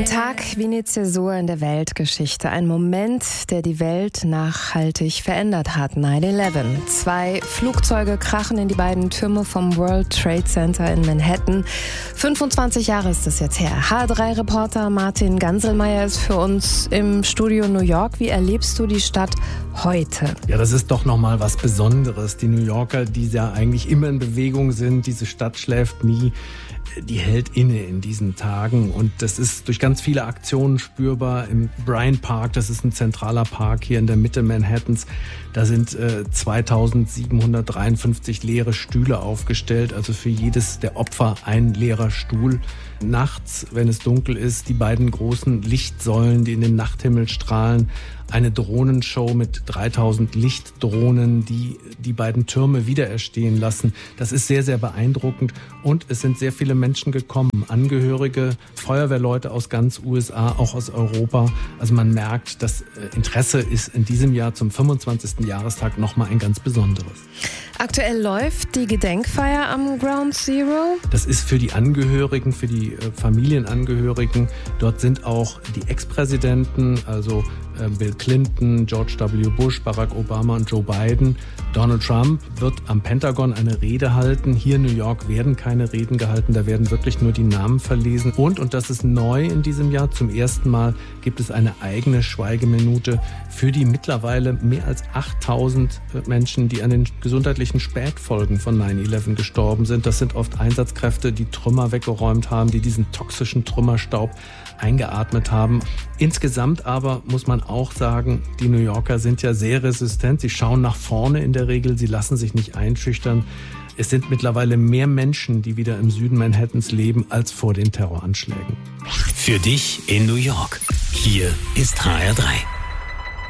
Ein Tag wie eine Zäsur in der Weltgeschichte. Ein Moment, der die Welt nachhaltig verändert hat. 9/11. 2 Flugzeuge krachen in die beiden Türme vom World Trade Center in Manhattan. 25 Jahre ist das jetzt her. H3-Reporter Martin Ganselmeier ist für uns im Studio New York. Wie erlebst du die Stadt heute? Ja, das ist doch nochmal was Besonderes. Die New Yorker, die ja eigentlich immer in Bewegung sind, diese Stadt schläft nie, die hält inne in diesen Tagen. Und das ist durch ganz viele Aktionen spürbar. Im Bryant Park, das ist ein zentraler Park hier in der Mitte Manhattans, da sind 2753 leere Stühle aufgestellt, also für jedes der Opfer ein leerer Stuhl. Nachts, wenn es dunkel ist, die beiden großen Lichtsäulen, die in den Nachthimmel strahlen, eine Drohnenshow mit 3000 Lichtdrohnen, die die beiden Türme wiedererstehen lassen. Das ist sehr, sehr beeindruckend und es sind sehr viele Menschen gekommen, Angehörige, Feuerwehrleute aus ganz USA, auch aus Europa. Also man merkt, das Interesse ist in diesem Jahr zum 25. Jahrestag nochmal ein ganz besonderes. Aktuell läuft die Gedenkfeier am Ground Zero. Das ist für die Angehörigen, für die Familienangehörigen. Dort sind auch die Ex-Präsidenten, also Bill Clinton, George W. Bush, Barack Obama und Joe Biden. Donald Trump wird am Pentagon eine Rede halten. Hier in New York werden keine Reden gehalten, da werden wirklich nur die Namen verlesen. Und das ist neu in diesem Jahr, zum ersten Mal gibt es eine eigene Schweigeminute für die mittlerweile mehr als 8000 Menschen, die an den gesundheitlichen Spätfolgen von 9/11 gestorben sind. Das sind oft Einsatzkräfte, die Trümmer weggeräumt haben, die diesen toxischen Trümmerstaub eingeatmet haben. Insgesamt aber muss man auch sagen, die New Yorker sind ja sehr resistent. Sie schauen nach vorne in der Regel, sie lassen sich nicht einschüchtern. Es sind mittlerweile mehr Menschen, die wieder im Süden Manhattans leben, als vor den Terroranschlägen. Für dich in New York. Hier ist HR3.